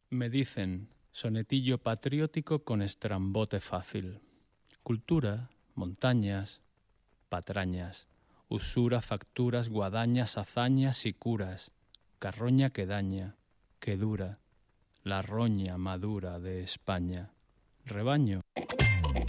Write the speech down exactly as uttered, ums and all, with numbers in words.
Me dicen, sonetillo patriótico con estrambote fácil. Cultura, montañas, patrañas, usura, facturas, guadañas, hazañas y curas, carroña que daña, que dura, la roña madura de España. Rebaño.